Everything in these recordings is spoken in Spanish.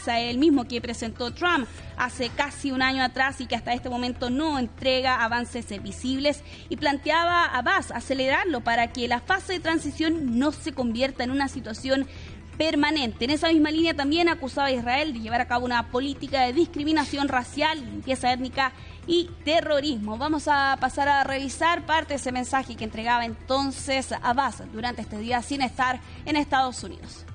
Abbas, el mismo que presentó Trump hace casi un año atrás y que hasta este momento no entrega avances visibles, y planteaba a Abbas acelerarlo para que la fase de transición no se convierta en una situación permanente. En esa misma línea también acusaba a Israel de llevar a cabo una política de discriminación racial, limpieza étnica y terrorismo. Vamos a pasar a revisar parte de ese mensaje que entregaba entonces Abbas durante este día sin estar en Estados Unidos.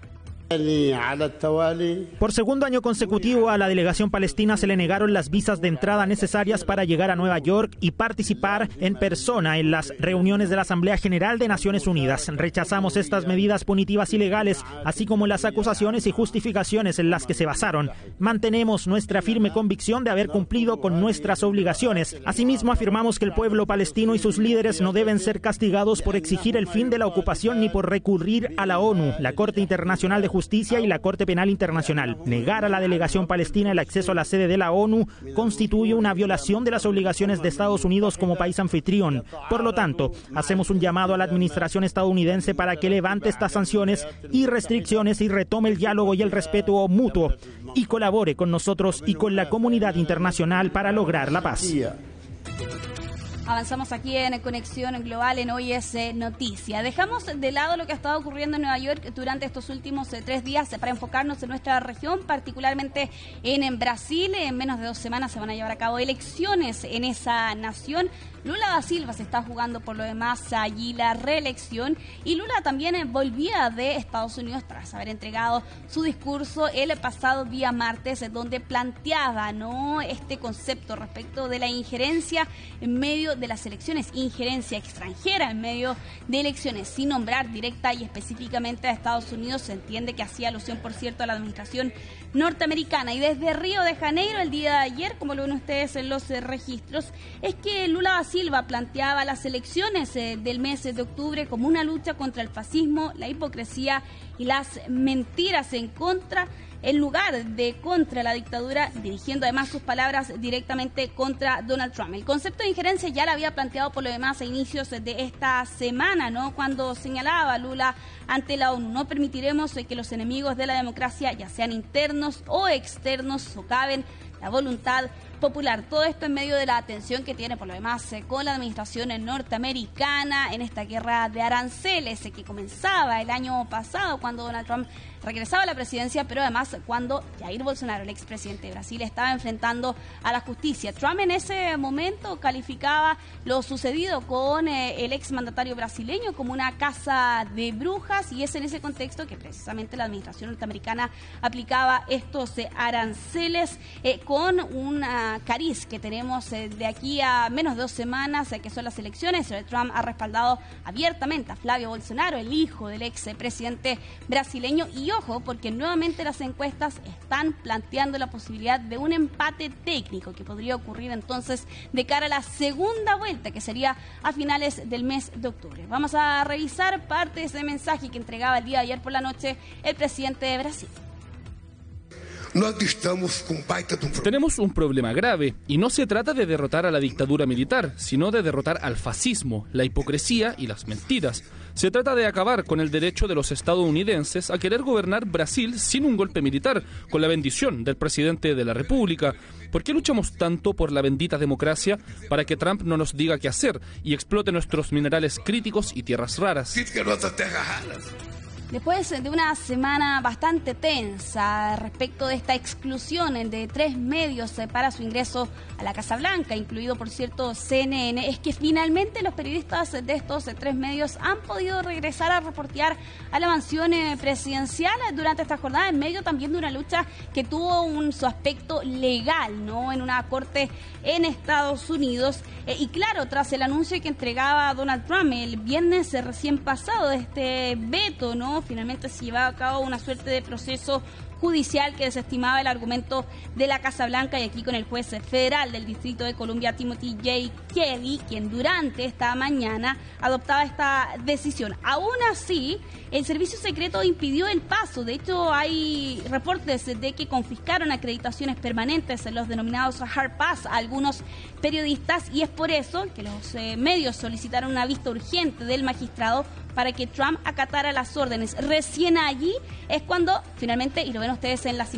Por segundo año consecutivo a la delegación palestina se le negaron las visas de entrada necesarias para llegar a Nueva York y participar en persona en las reuniones de la Asamblea General de Naciones Unidas. Rechazamos estas medidas punitivas ilegales, así como las acusaciones y justificaciones en las que se basaron. Mantenemos nuestra firme convicción de haber cumplido con nuestras obligaciones. Asimismo, afirmamos que el pueblo palestino y sus líderes no deben ser castigados por exigir el fin de la ocupación ni por recurrir a la ONU, la Corte Internacional de Justicia y la Corte Penal Internacional. Negar a la delegación palestina el acceso a la sede de la ONU constituye una violación de las obligaciones de Estados Unidos como país anfitrión. Por lo tanto, hacemos un llamado a la administración estadounidense para que levante estas sanciones y restricciones y retome el diálogo y el respeto mutuo y colabore con nosotros y con la comunidad internacional para lograr la paz. Avanzamos aquí en Conexión Global en Hoy es Noticia. Dejamos de lado lo que ha estado ocurriendo en Nueva York durante estos últimos 3 días para enfocarnos en nuestra región, particularmente en Brasil. En menos de 2 semanas se van a llevar a cabo elecciones en esa nación. Lula da Silva se está jugando por lo demás allí la reelección, y Lula también volvía de Estados Unidos tras haber entregado su discurso el pasado día martes, donde planteaba este concepto respecto de la injerencia en medio de las elecciones, injerencia extranjera en medio de elecciones, sin nombrar directa y específicamente a Estados Unidos. Se entiende que hacía alusión, por cierto, a la administración norteamericana. Y desde Río de Janeiro, el día de ayer, como lo ven ustedes en los registros, es que Lula da Silva planteaba las elecciones del mes de octubre como una lucha contra el fascismo, la hipocresía y las mentiras en lugar de contra la dictadura, dirigiendo además sus palabras directamente contra Donald Trump. El concepto de injerencia ya lo había planteado por lo demás a inicios de esta semana, cuando señalaba Lula ante la ONU: no permitiremos que los enemigos de la democracia, ya sean internos o externos, socaven la voluntad popular. Todo esto en medio de la tensión que tiene por lo demás con la administración norteamericana en esta guerra de aranceles que comenzaba el año pasado cuando Donald Trump regresaba a la presidencia, pero además cuando Jair Bolsonaro, el expresidente de Brasil, estaba enfrentando a la justicia. Trump en ese momento calificaba lo sucedido con el exmandatario brasileño como una caza de brujas, y es en ese contexto que precisamente la administración norteamericana aplicaba estos aranceles con una cariz que tenemos de aquí a menos de 2 semanas, que son las elecciones. Trump ha respaldado abiertamente a Flavio Bolsonaro, el hijo del expresidente brasileño, y ojo, porque nuevamente las encuestas están planteando la posibilidad de un empate técnico que podría ocurrir entonces de cara a la segunda vuelta, que sería a finales del mes de octubre. Vamos a revisar parte de ese mensaje que entregaba el día de ayer por la noche el presidente de Brasil. Tenemos un problema grave, y no se trata de derrotar a la dictadura militar, sino de derrotar al fascismo, la hipocresía y las mentiras. Se trata de acabar con el derecho de los estadounidenses a querer gobernar Brasil sin un golpe militar, con la bendición del presidente de la República. ¿Por qué luchamos tanto por la bendita democracia? Para que Trump no nos diga qué hacer y explote nuestros minerales críticos y tierras raras. Después de una semana bastante tensa respecto de esta exclusión de 3 medios para su ingreso a la Casa Blanca, incluido por cierto CNN, es que finalmente los periodistas de estos 3 medios han podido regresar a reportear a la mansión presidencial durante esta jornada, en medio también de una lucha que tuvo su aspecto legal, en una corte en Estados Unidos. Y claro, tras el anuncio que entregaba Donald Trump el viernes recién pasado de este veto, finalmente se llevaba a cabo una suerte de proceso judicial que desestimaba el argumento de la Casa Blanca, y aquí con el juez federal del Distrito de Columbia, Timothy J. Kelly, quien durante esta mañana adoptaba esta decisión. Aún así, el servicio secreto impidió el paso. De hecho, hay reportes de que confiscaron acreditaciones permanentes en los denominados Hard Pass a algunos periodistas, y es por eso que los medios solicitaron una vista urgente del magistrado para que Trump acatara las órdenes. Recién allí es cuando finalmente, y lo ven ustedes en las